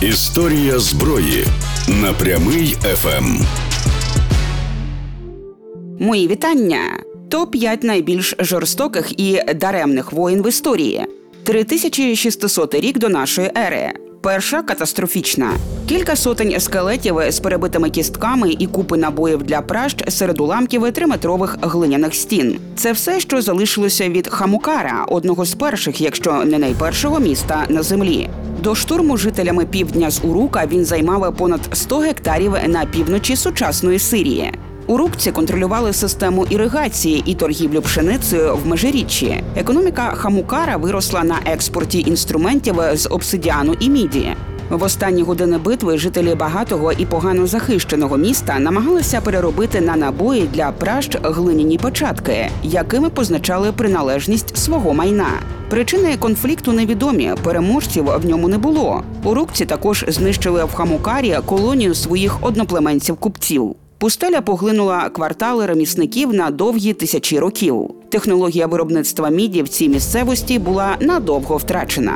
Історія зброї на Прямий ФМ. Мої вітання. Топ-5 найбільш жорстоких і даремних воїн в історії. 3600 рік до нашої ери. Перша – катастрофічна. Кілька сотень скелетів з перебитими кістками і купи набоїв для пращ серед уламків 3-метрових глиняних стін. Це все, що залишилося від Хамукара, одного з перших, якщо не найпершого міста на землі. До штурму жителями півдня з Урука він займав понад 100 гектарів на півночі сучасної Сирії. Урукці контролювали систему іригації і торгівлю пшеницею в Межиріччі. Економіка Хамукара виросла на експорті інструментів з обсидіану і міді. В останні години битви жителі багатого і погано захищеного міста намагалися переробити на набої для пращ глиняні печатки, якими позначали приналежність свого майна. Причини конфлікту невідомі, переможців в ньому не було. Урукці також знищили в Хамукарі колонію своїх одноплеменців-купців. Пустеля поглинула квартали ремісників на довгі тисячі років. Технологія виробництва міді в цій місцевості була надовго втрачена.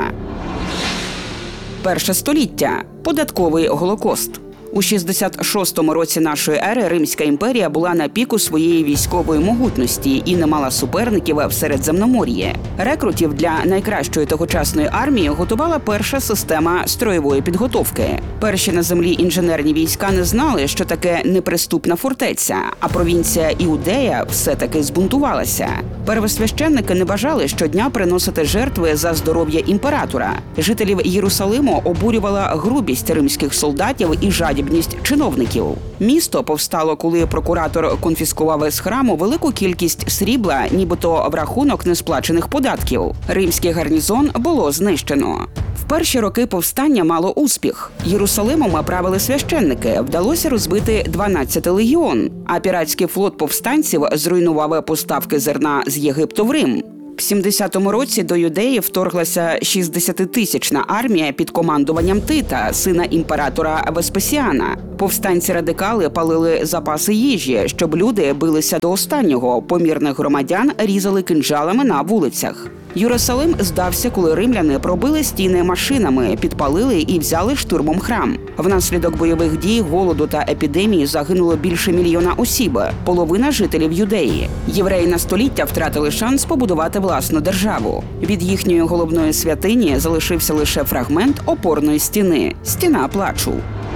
Перше століття. Податковий голокост. У 66-му році нашої ери Римська імперія була на піку своєї військової могутності і не мала суперників в Середземномор'ї. Рекрутів для найкращої тогочасної армії готувала перша система строєвої підготовки. Перші на землі інженерні війська не знали, що таке неприступна фортеця, а провінція Іудея все-таки збунтувалася. Первосвященники не бажали щодня приносити жертви за здоров'я імператора. Жителів Єрусалиму обурювала грубість римських солдатів і жадібність чиновників. Місто повстало, коли прокуратор конфіскував з храму велику кількість срібла, нібито в рахунок несплачених податків. Римський гарнізон було знищено. В перші роки повстання мало успіх. Єрусалимом правили священники, вдалося розбити 12-й легіон, а піратський флот повстанців зруйнував поставки зерна з Єгипту в Рим. В 70-му році до Юдеї вторглася 60-тисячна армія під командуванням Тита, сина імператора Веспасіана. Повстанці-радикали палили запаси їжі, щоб люди билися до останнього, помірних громадян різали кинджалами на вулицях. Єрусалим здався, коли римляни пробили стіни машинами, підпалили і взяли штурмом храм. Внаслідок бойових дій, голоду та епідемії загинуло більше мільйона осіб, половина жителів Юдеї. Євреї на століття втратили шанс побудувати власну державу. Від їхньої головної святині залишився лише фрагмент опорної стіни – стіна плачу.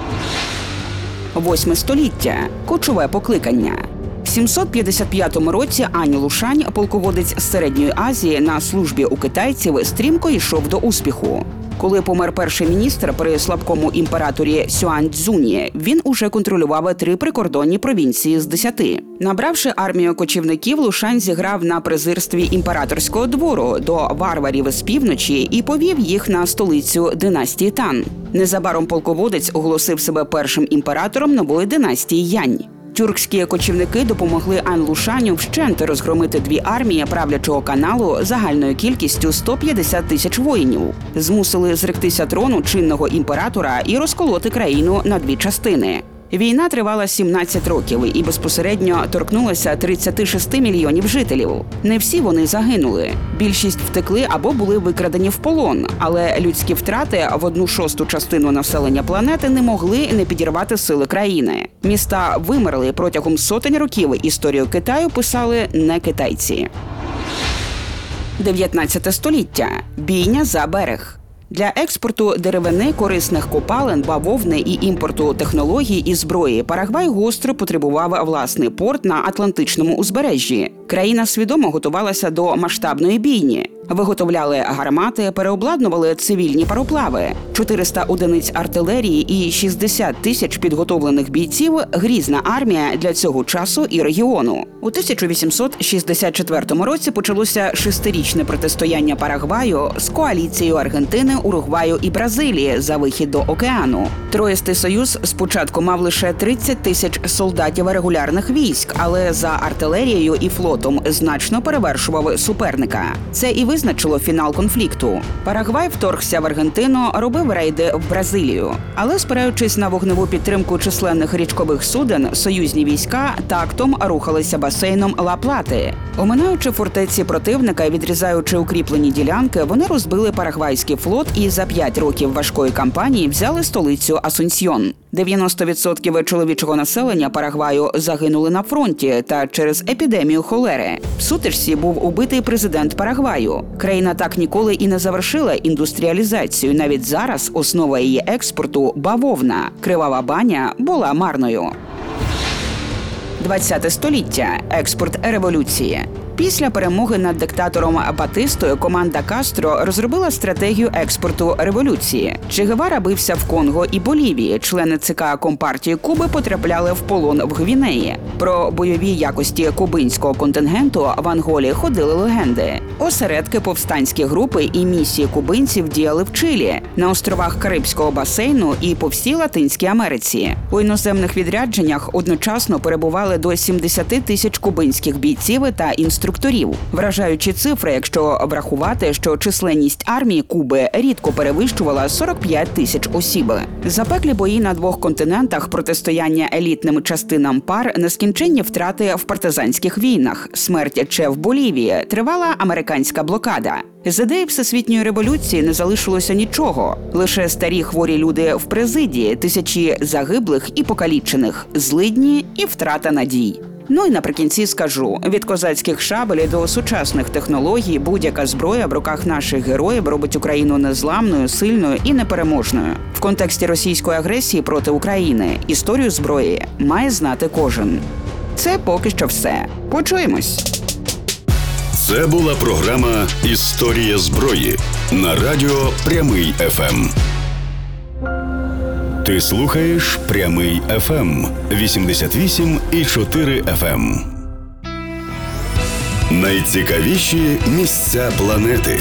8 століття. Кочове покликання. В 755 році Ань Лушань, полководець з Середньої Азії на службі у китайців, стрімко йшов до успіху. Коли помер перший міністр при слабкому імператорі Сюаньцзуні, він уже контролював 3 прикордонні провінції з 10. Набравши армію кочівників, Лушань зіграв на презирстві імператорського двору до варварів з півночі і повів їх на столицю династії Тан. Незабаром полководець оголосив себе першим імператором нової династії Янь. Тюркські кочівники допомогли Ань Лушаню вщент розгромити 2 армії правлячого каналу загальною кількістю 150 тисяч воїнів. Змусили зректися трону чинного імператора і розколоти країну на 2 частини. Війна тривала 17 років і безпосередньо торкнулася 36 мільйонів жителів. Не всі вони загинули. Більшість втекли або були викрадені в полон, але людські втрати в 1/6 частину населення планети не могли не підірвати сили країни. Міста вимерли протягом сотень років, історію Китаю писали не китайці. 19 століття. Бійня за берег. Для експорту деревини, корисних копалин, бавовни і імпорту технологій і зброї Парагвай гостро потребував власний порт на Атлантичному узбережжі. Країна свідомо готувалася до масштабної бійні. Виготовляли гармати, переобладнували цивільні пароплави, 400 одиниць артилерії і 60 тисяч підготовлених бійців – грізна армія для цього часу і регіону. У 1864 році почалося 6-річне протистояння Парагваю з коаліцією Аргентини, Уругваю і Бразилії за вихід до океану. Троїстий союз спочатку мав лише 30 тисяч солдатів регулярних військ, але за артилерією і флотом значно перевершував суперника. Це і визволило визначило фінал конфлікту. Парагвай вторгся в Аргентину, робив рейди в Бразилію. Але, спираючись на вогневу підтримку численних річкових суден, союзні війська тактом рухалися басейном Ла-Плати. Оминаючи фортеці противника і відрізаючи укріплені ділянки, вони розбили парагвайський флот і за 5 років важкої кампанії взяли столицю Асунсьйон. 90% чоловічого населення Парагваю загинули на фронті та через епідемію холери. В сутичці був убитий президент Парагваю. Країна так ніколи і не завершила індустріалізацію. Навіть зараз основа її експорту – бавовна. Кривава баня була марною. 20-те століття. Експорт революції. Після перемоги над диктатором Батистою команда Кастро розробила стратегію експорту революції. Че Гевара бився в Конго і Болівії. Члени ЦК Компартії Куби потрапляли в полон в Гвінеї. Про бойові якості кубинського контингенту в Анголі ходили легенди. Осередки повстанські групи і місії кубинців діяли в Чилі, на островах Карибського басейну і по всій Латинській Америці. У іноземних відрядженнях одночасно перебували до 70 тисяч кубинських бійців та інструкторів. Вражаючі цифри, якщо врахувати, що численність армії Куби рідко перевищувала 45 тисяч осіб. Запеклі бої на двох континентах, протистояння елітним частинам пар, нескінченні втрати в партизанських війнах, смерть Че в Болівії, тривала американська блокада. З ідеї всесвітньої революції не залишилося нічого. Лише старі хворі люди в президії, тисячі загиблих і покалічених, злидні і втрата надій. Ну і наприкінці скажу, від козацьких шабель до сучасних технологій будь-яка зброя в руках наших героїв робить Україну незламною, сильною і непереможною. В контексті російської агресії проти України історію зброї має знати кожен. Це поки що все. Почуємось! Це була програма «Історія зброї» на радіо «Прямий ФМ». Ти слухаєш «Прямий ФМ» 88,4 FM. Найцікавіші місця планети.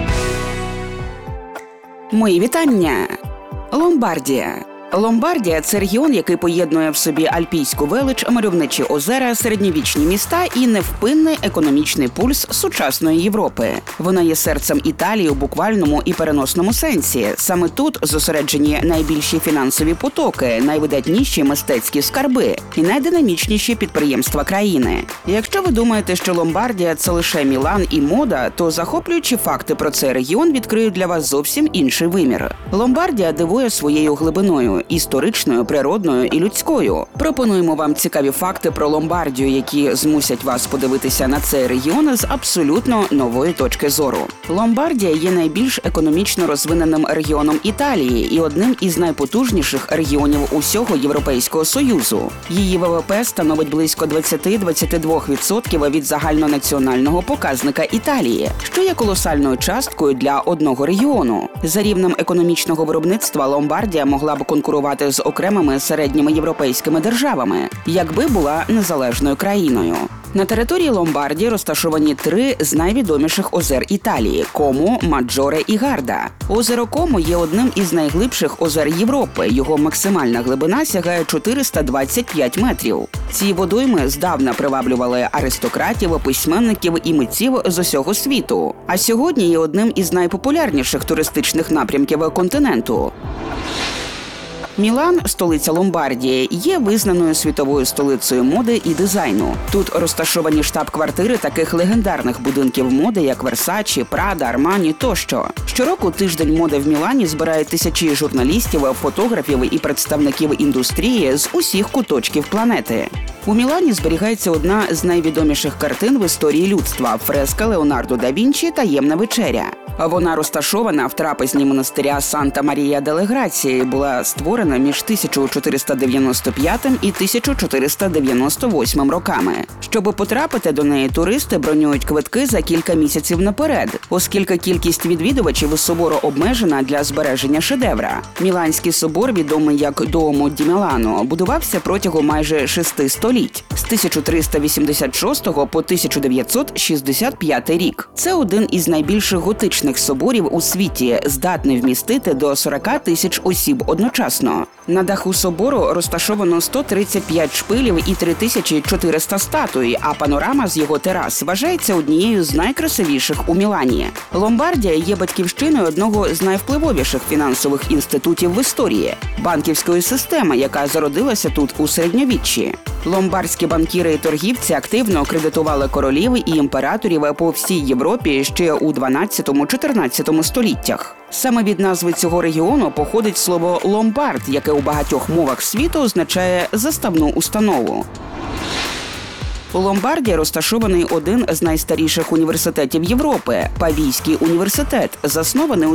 Мої вітання! Ломбардія. Ломбардія – це регіон, який поєднує в собі альпійську велич, мальовничі озера, середньовічні міста і невпинний економічний пульс сучасної Європи. Вона є серцем Італії у буквальному і переносному сенсі. Саме тут зосереджені найбільші фінансові потоки, найвидатніші мистецькі скарби і найдинамічніші підприємства країни. Якщо ви думаєте, що Ломбардія – це лише Мілан і мода, то захоплюючі факти про цей регіон відкриють для вас зовсім інший вимір. Ломбардія дивує своєю глибиною – історичною, природною і людською. Пропонуємо вам цікаві факти про Ломбардію, які змусять вас подивитися на цей регіон з абсолютно нової точки зору. Ломбардія є найбільш економічно розвиненим регіоном Італії і одним із найпотужніших регіонів усього Європейського Союзу. Її ВВП становить близько 20-22% від загальнонаціонального показника Італії, що є колосальною часткою для одного регіону. За рівнем економічного виробництва Ломбардія могла б конкурувати з окремими середніми європейськими державами, якби була незалежною країною. На території Ломбардії розташовані 3 з найвідоміших озер Італії – Комо, Маджоре і Гарда. Озеро Комо є одним із найглибших озер Європи. Його максимальна глибина сягає 425 метрів. Ці водойми здавна приваблювали аристократів, письменників і митців з усього світу. А сьогодні є одним із найпопулярніших туристичних напрямків континенту. Мілан, столиця Ломбардії, є визнаною світовою столицею моди і дизайну. Тут розташовані штаб-квартири таких легендарних будинків моди, як Версачі, Прада, Армані тощо. Щороку тиждень моди в Мілані збирає тисячі журналістів, фотографів і представників індустрії з усіх куточків планети. У Мілані зберігається одна з найвідоміших картин в історії людства – фреска Леонардо да Вінчі «Таємна вечеря». Вона розташована в трапезні монастиря Санта-Марія-деле-Грації, була створена між 1495 і 1498 роками. Щоби потрапити до неї, туристи бронюють квитки за кілька місяців наперед, оскільки кількість відвідувачів собору обмежена для збереження шедевра. Міланський собор, відомий як Дуомо ді Мілано, будувався протягом майже 6 століть – з 1386 по 1965 рік. Це один із найбільших готичних готичних соборів у світі, здатний вмістити до 40 тисяч осіб одночасно. На даху собору розташовано 135 шпилів і 3400 статуй, а панорама з його терас вважається однією з найкрасивіших у Мілані. Ломбардія є батьківщиною одного з найвпливовіших фінансових інститутів в історії – банківської системи, яка зародилася тут у середньовіччі. Ломбардські банкіри і торгівці активно кредитували королів і імператорів по всій Європі ще у 12-14 століттях. Саме від назви цього регіону походить слово «ломбард», яке у багатьох мовах світу означає «заставну установу». У Ломбардії розташований один з найстаріших університетів Європи – Павійський університет, заснований у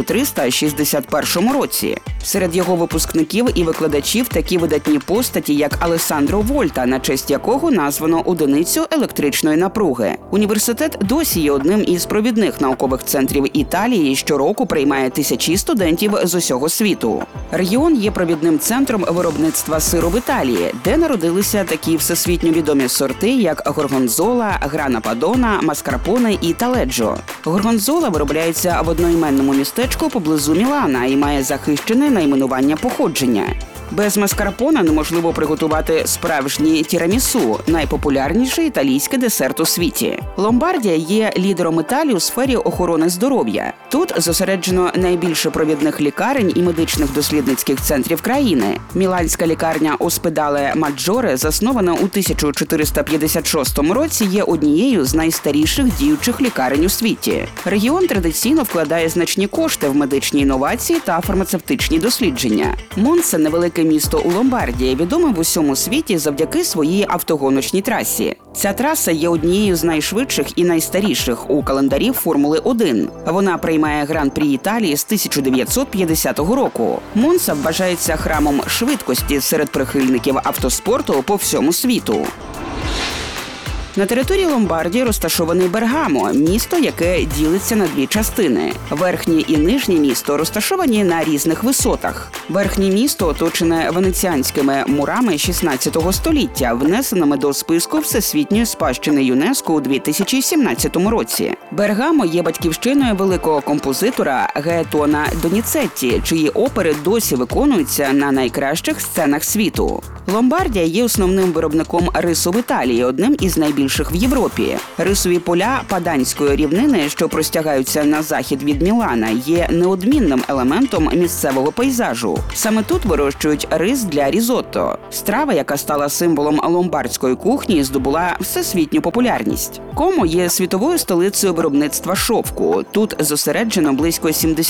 1361 році. Серед його випускників і викладачів такі видатні постаті, як Алессандро Вольта, на честь якого названо одиницю електричної напруги. Університет досі є одним із провідних наукових центрів Італії і щороку приймає тисячі студентів з усього світу. Регіон є провідним центром виробництва сиру в Італії, де народилися такі всесвітньо відомі сорти, як горгонзола, грана падона, маскарпоне і таледжо. Горгонзола виробляється в одноіменному містечку поблизу Мілана і має захищене найменування походження. Без маскарпона неможливо приготувати справжній тірамісу – найпопулярніший італійський десерт у світі. Ломбардія є лідером Італії у сфері охорони здоров'я. Тут зосереджено найбільше провідних лікарень і медичних дослідницьких центрів країни. Міланська лікарня Оспедале Маджоре, заснована у 1456 році, є однією з найстаріших діючих лікарень у світі. Регіон традиційно вкладає значні кошти в медичні інновації та фармацевтичні дослідження. Монце – невелике місто у Ломбардії, відоме в усьому світі завдяки своїй автогоночній трасі. Ця траса є однією з найшвидших і найстаріших у календарі Формули-1. Вона приймає Гран-прі Італії з 1950 року. Монца вважається храмом швидкості серед прихильників автоспорту по всьому світу. На території Ломбардії розташований Бергамо – місто, яке ділиться на дві частини. Верхнє і нижнє місто розташовані на різних висотах. Верхнє місто оточене венеціанськими мурами 16 століття, внесеними до списку Всесвітньої спадщини ЮНЕСКО у 2017 році. Бергамо є батьківщиною великого композитора Гаетона Доніцетті, чиї опери досі виконуються на найкращих сценах світу. Ломбардія є основним виробником рису в Італії, одним із найбільших в Європі. Рисові поля Паданської рівнини, що простягаються на захід від Мілана, є неодмінним елементом місцевого пейзажу. Саме тут вирощують рис для різотто. Страва, яка стала символом ломбардської кухні, здобула всесвітню популярність. Комо є світовою столицею виробництва шовку. Тут зосереджено близько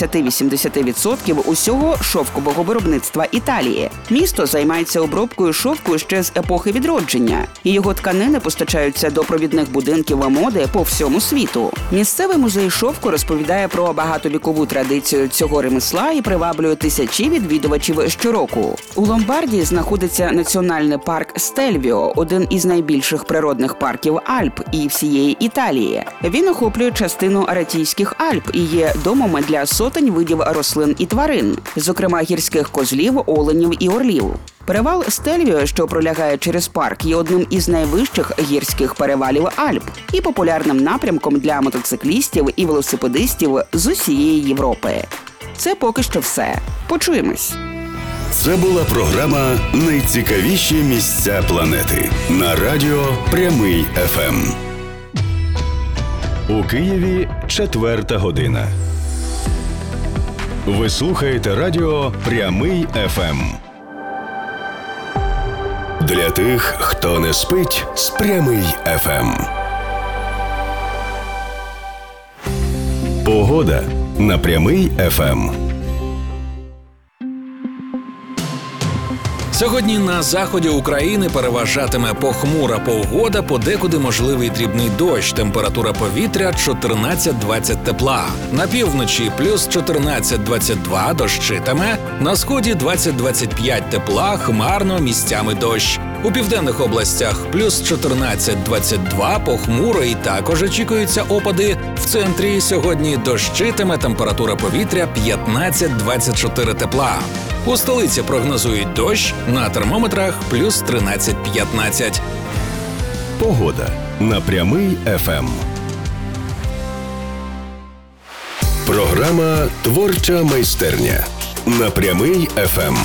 70-80% усього шовкового виробництва Італії. Місто займається обробкою шовку ще з епохи відродження, і його тканини постачаються до провідних будинків моди по всьому світу. Місцевий музей шовку розповідає про багатовікову традицію цього ремесла і приваблює тисячі відвідувачів щороку. У Ломбардії знаходиться національний парк Стельвіо, один із найбільших природних парків Альп і всієї Італії. Він охоплює частину Аратійських Альп і є домом для сотень видів рослин і тварин, зокрема гірських козлів, оленів і орлів. Перевал Стельвіо, що пролягає через парк, є одним із найвищих гірських перевалів Альп і популярним напрямком для мотоциклістів і велосипедистів з усієї Європи. Це поки що все. Почуємось. Це була програма «Найцікавіші місця планети» на радіо «Прямий ФМ». У Києві 4 година. Ви слухаєте радіо «Прямий ФМ». Для тих, хто не спить з «Прямий ФМ». Погода на «Прямий ФМ». Сьогодні на заході України переважатиме похмура погода, подекуди можливий дрібний дощ, температура повітря 14-20 тепла. На півночі плюс 14-22 дощитиме, на сході 20-25 тепла, хмарно, місцями дощ. У південних областях плюс 14-22 похмуро і також очікуються опади. В центрі сьогодні дощитиме, температура повітря 15-24 тепла. У столиці прогнозують дощ, на термометрах плюс 13-15. Погода на «Прямий ФМ». Програма «Творча майстерня» на Прямий ФМ.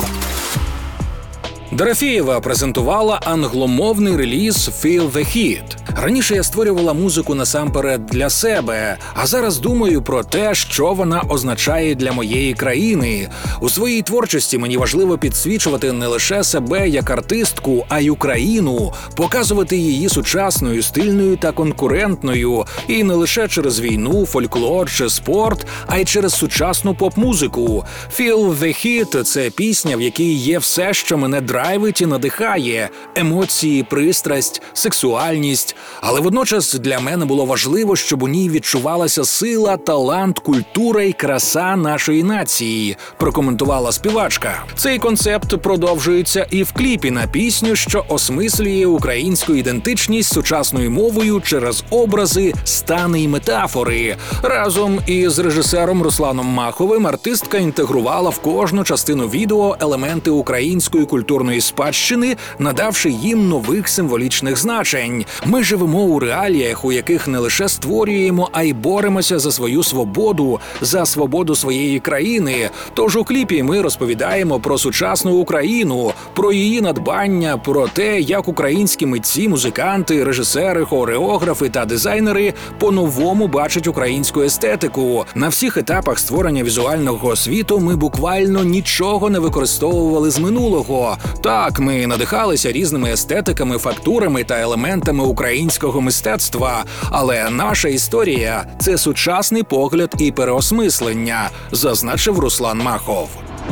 Дорофєєва презентувала англомовний реліз «Feel the Heat». Раніше я створювала музику насамперед для себе, а зараз думаю про те, що вона означає для моєї країни. У своїй творчості мені важливо підсвічувати не лише себе як артистку, а й Україну, показувати її сучасною, стильною та конкурентною. І не лише через війну, фольклор чи спорт, а й через сучасну поп-музику. «Feel the Heat» – це пісня, в якій є все, що мене драйвить і надихає – емоції, пристрасть, сексуальність. Але водночас для мене було важливо, щоб у ній відчувалася сила, талант, культура і краса нашої нації, прокоментувала співачка. Цей концепт продовжується і в кліпі на пісню, що осмислює українську ідентичність сучасною мовою через образи, стани й метафори. Разом із режисером Русланом Маховим артистка інтегрувала в кожну частину відео елементи української культурної спадщини, надавши їм нових символічних значень. Ми живемо у реаліях, у яких не лише створюємо, а й боремося за свою свободу, за свободу своєї країни. Тож у кліпі ми розповідаємо про сучасну Україну, про її надбання, про те, як українські митці, музиканти, режисери, хореографи та дизайнери по-новому бачать українську естетику. На всіх етапах створення візуального світу ми буквально нічого не використовували з минулого. Так, ми надихалися різними естетиками, фактурами та елементами українського мистецтва, але наша історія – це сучасний погляд і переосмислення, зазначив Руслан Махов.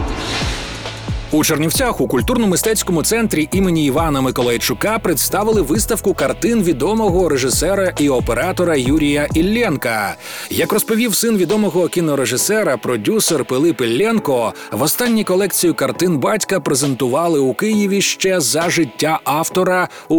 У Чернівцях у культурно-мистецькому центрі імені Івана Миколайчука представили виставку картин відомого режисера і оператора Юрія Іллєнка. Як розповів син відомого кінорежисера, продюсер Пилип Іллєнко, востаннє колекцію картин батька презентували у Києві ще за життя автора у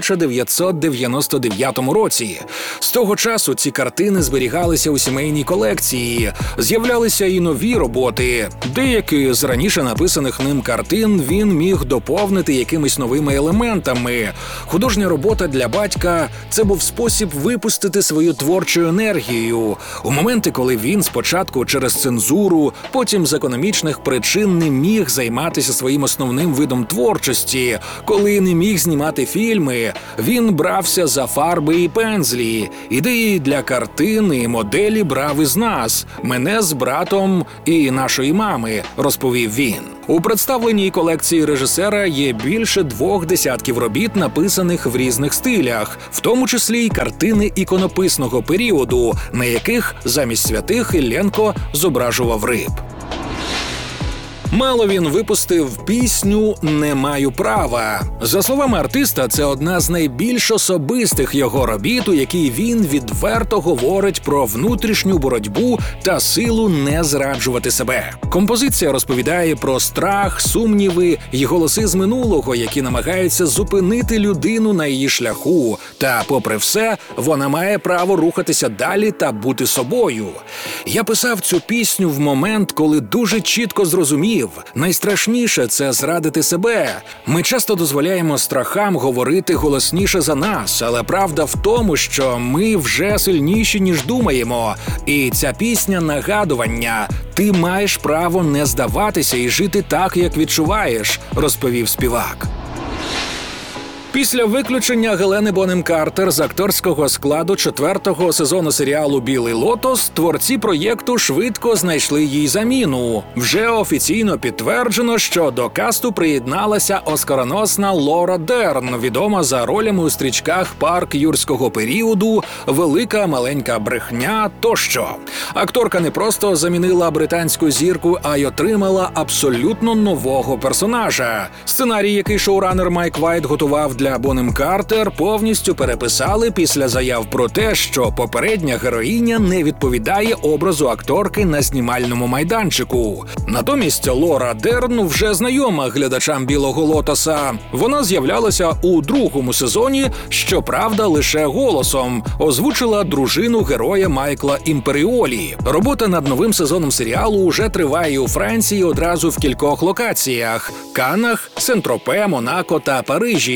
1999 році. З того часу ці картини зберігалися у сімейній колекції. З'являлися і нові роботи. Деякі з раніше написаних ним картин він міг доповнити якимись новими елементами. Художня робота для батька – це був спосіб випустити свою творчу енергію. У моменти, коли він спочатку через цензуру, потім з економічних причин не міг займатися своїм основним видом творчості, коли не міг знімати фільми, він брався за фарби і пензлі. Ідеї для картин і моделі брав із нас, мене з братом і нашої мами, розповів він. У представленій колекції режисера є більше 20 робіт, написаних в різних стилях, в тому числі й картини іконописного періоду, на яких замість святих Іллєнко зображував риб. Мало він випустив пісню «Не маю права». За словами артиста, це одна з найбільш особистих його робіт, у якій він відверто говорить про внутрішню боротьбу та силу не зраджувати себе. Композиція розповідає про страх, сумніви й голоси з минулого, які намагаються зупинити людину на її шляху. Та, попри все, вона має право рухатися далі та бути собою. Я писав цю пісню в момент, коли дуже чітко зрозумів, найстрашніше – це зрадити себе. Ми часто дозволяємо страхам говорити голосніше за нас, але правда в тому, що ми вже сильніші, ніж думаємо. І ця пісня – нагадування. Ти маєш право не здаватися і жити так, як відчуваєш, розповів співак. Після виключення Гелени Бонем Картер з акторського складу 4-го сезону серіалу «Білий лотос» творці проєкту швидко знайшли їй заміну. Вже офіційно підтверджено, що до касту приєдналася оскароносна Лора Дерн, відома за ролями у стрічках «Парк юрського періоду», «Велика маленька брехня» тощо. Акторка не просто замінила британську зірку, а й отримала абсолютно нового персонажа. Сценарій, який шоуранер Майк Вайт готував для Бонем Картер, повністю переписали після заяв про те, що попередня героїня не відповідає образу акторки на знімальному майданчику. Натомість Лора Дерн вже знайома глядачам «Білого лотоса». Вона з'являлася у 2-му сезоні, щоправда, лише голосом. Озвучила дружину героя Майкла Імперіолі. Робота над новим сезоном серіалу уже триває у Франції одразу в кількох локаціях – Каннах, Сен-Тропе, Монако та Парижі.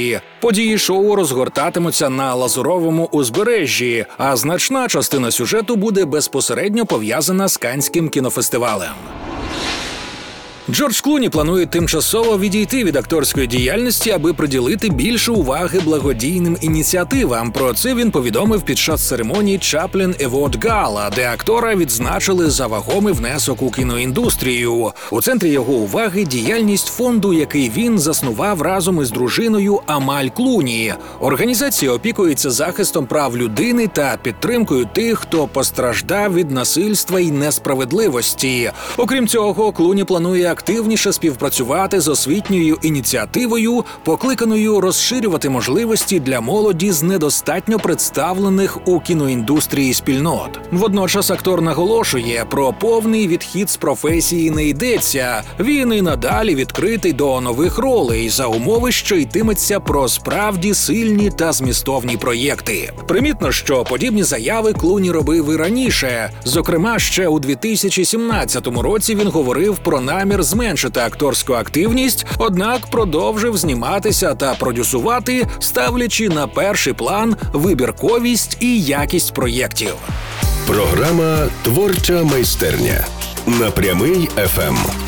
Події шоу розгортатимуться на Лазуровому узбережжі, а значна частина сюжету буде безпосередньо пов'язана з Каннським кінофестивалем. Джордж Клуні планує тимчасово відійти від акторської діяльності, аби приділити більше уваги благодійним ініціативам. Про це він повідомив під час церемонії Chaplin Award Gala, де актора відзначили за вагомий внесок у кіноіндустрію. У центрі його уваги діяльність фонду, який він заснував разом із дружиною Амаль Клуні. Організація опікується захистом прав людини та підтримкою тих, хто постраждав від насильства і несправедливості. Окрім цього, Клуні планує активніше співпрацювати з освітньою ініціативою, покликаною розширювати можливості для молоді з недостатньо представлених у кіноіндустрії спільнот. Водночас актор наголошує, про повний відхід з професії не йдеться. Він і надалі відкритий до нових ролей за умови, що йтиметься про справді сильні та змістовні проєкти. Примітно, що подібні заяви Клуні робив і раніше. Зокрема, ще у 2017 році він говорив про намір зменшити акторську активність, однак продовжив зніматися та продюсувати, ставлячи на перший план вибірковість і якість проєктів. Програма «Творча майстерня» на Прямий ФМ.